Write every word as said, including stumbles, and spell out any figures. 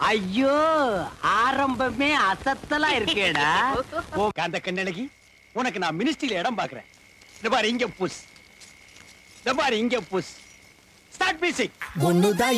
ஐயோ ஆரம்பமே அசத்தலா இருக்கேடா. ஓ காந்த கண்ணழகி, உனக்கு நான் மினிஸ்ட்ரியில இடம் பாக்குறேன். இந்த பாரு இங்க புஷ், இந்த பாரு இங்க புஷ். Start music. ஒண்ணுதான்